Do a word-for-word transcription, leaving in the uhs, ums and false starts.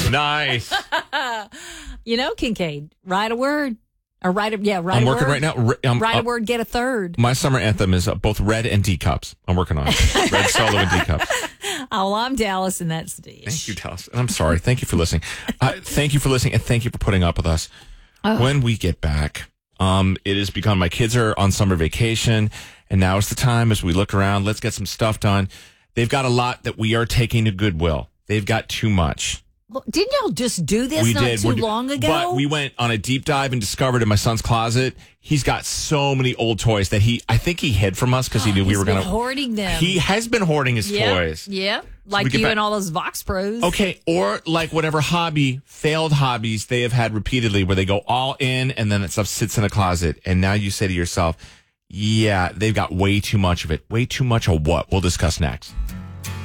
Nice. You know, Kincaid, write a word. Or write a, yeah, write I'm a working word. right now. Re- I'm, write a uh, word, get a third. My summer anthem is uh, both red and D cups. I'm working on it. Red solo and D cups. Oh, I'm Dallas, and that's Dish. Thank you, Dallas. And I'm sorry. Thank you for listening. Uh, thank you for listening, and thank you for putting up with us. Oh. When we get back, um, it has become my kids are on summer vacation, and now is the time as we look around. Let's get some stuff done. They've got a lot that we are taking to Goodwill. They've got too much. Well, didn't y'all just do this we not did. too We're, long ago? But we went on a deep dive and discovered in my son's closet, he's got so many old toys that he, I think he hid from us because he knew He's we were been going to. hoarding them. He has been hoarding his yep, toys. Yep. Like so you back, and all those Vox Pros. Okay. Or like whatever hobby, failed hobbies they have had repeatedly where they go all in and then that stuff sits in a closet. And now you say to yourself, yeah, they've got way too much of it. Way too much of what? We'll discuss next.